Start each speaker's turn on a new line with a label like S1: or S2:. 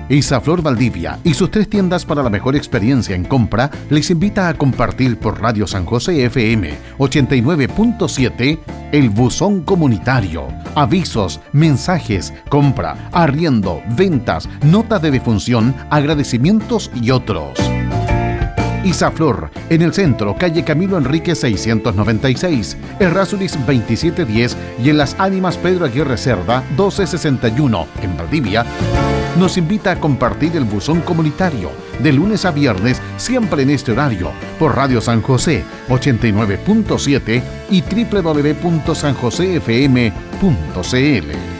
S1: Isaflor Valdivia y sus 3 tiendas para la mejor experiencia en compra les invita a compartir por Radio San José FM 89.7 el buzón comunitario. Avisos, mensajes, compra, arriendo, ventas, nota de defunción, agradecimientos y otros. Isaflor, en el centro, calle Camilo Enríquez 696, Errázuriz 2710 y en Las Ánimas Pedro Aguirre Cerda 1261, en Valdivia, nos invita a compartir el buzón comunitario de lunes a viernes, siempre en este horario, por Radio San José 89.7 y www.sanjosefm.cl.